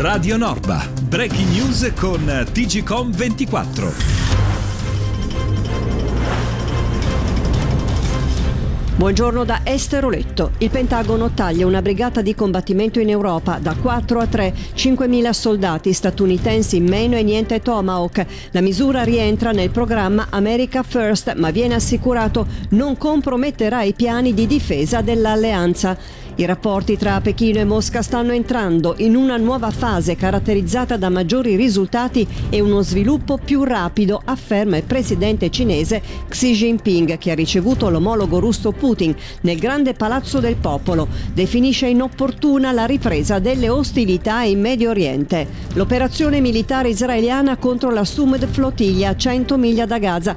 Radio Norba, breaking news con TGcom 24. Buongiorno da Esther Oletto. Il Pentagono taglia una brigata di combattimento in Europa da 4 a 3, 5.000 soldati statunitensi in meno e niente Tomahawk. La misura rientra nel programma America First, ma viene assicurato non comprometterà i piani di difesa dell'alleanza. I rapporti tra Pechino e Mosca stanno entrando in una nuova fase caratterizzata da maggiori risultati e uno sviluppo più rapido, afferma il presidente cinese Xi Jinping, che ha ricevuto l'omologo russo Putin nel grande palazzo del popolo. Definisce inopportuna la ripresa delle ostilità in Medio Oriente. L'operazione militare israeliana contro la Sumud flottiglia a 100 miglia da Gaza.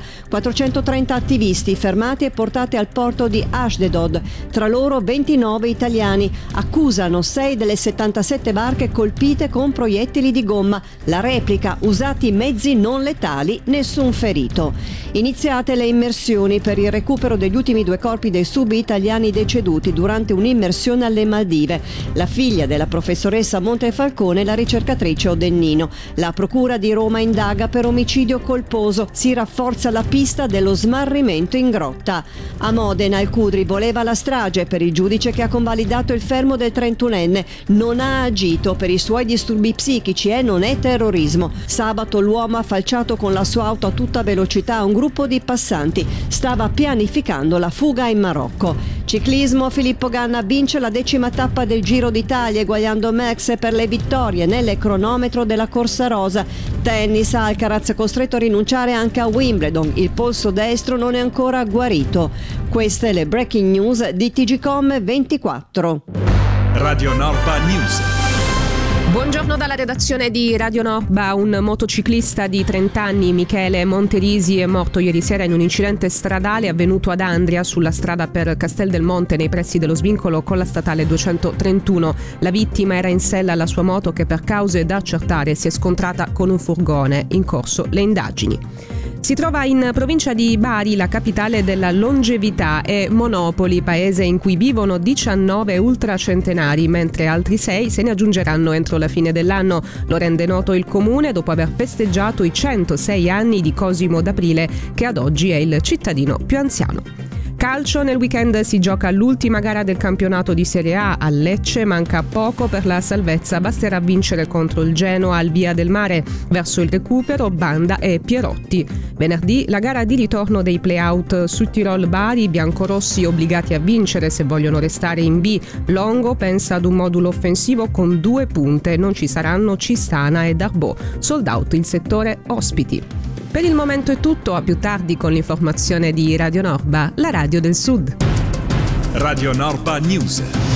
430 attivisti fermati e portati al porto di Ashdod, tra loro 29 italiani. Accusano 6 delle 77 barche colpite con proiettili di gomma. La replica, usati mezzi non letali, nessun ferito. Iniziate le immersioni per il recupero degli ultimi 2 corpi dei sub italiani deceduti durante un'immersione alle Maldive. La figlia della professoressa Montefalcone e la ricercatrice Odennino. La procura di Roma indaga per omicidio colposo. Si rafforza la pista dello smarrimento in grotta. A Modena il Cudri voleva la strage. Per il giudice che ha convalidato il fermo del 31enne. Non ha agito per i suoi disturbi psichici e non è terrorismo. Sabato l'uomo ha falciato con la sua auto a tutta velocità un gruppo di passanti. Stava pianificando la fuga in Marocco. Ciclismo, Filippo Ganna vince la 10ª tappa del Giro d'Italia, eguagliando Max per le vittorie nelle cronometro della Corsa Rosa. Tennis, Alcaraz costretto a rinunciare anche a Wimbledon. Il polso destro non è ancora guarito. Queste le breaking news di TGcom 24. Radio Norba News. Buongiorno dalla redazione di Radio Norba. Un motociclista di 30 anni, Michele Monterisi, è morto ieri sera in un incidente stradale avvenuto ad Andria, sulla strada per Castel del Monte, nei pressi dello svincolo con la statale 231. La vittima era in sella alla sua moto che, per cause da accertare, si è scontrata con un furgone. In corso le indagini. Si trova in provincia di Bari, la capitale della longevità, e Monopoli, paese in cui vivono 19 ultracentenari, mentre altri 6 se ne aggiungeranno entro la fine dell'anno. Lo rende noto il comune dopo aver festeggiato i 106 anni di Cosimo d'Aprile, che ad oggi è il cittadino più anziano. Calcio, nel weekend si gioca l'ultima gara del campionato di Serie A a Lecce, manca poco per la salvezza, basterà vincere contro il Genoa al Via del Mare. Verso il recupero Banda e Pierotti. Venerdì la gara di ritorno dei play-out su Tirol Bari, i biancorossi obbligati a vincere se vogliono restare in B. Longo pensa ad un modulo offensivo con 2 punte, non ci saranno Cistana e Darbo. Sold out il settore ospiti. Per il momento è tutto, a più tardi con l'informazione di Radio Norba, la radio del Sud. Radio Norba News.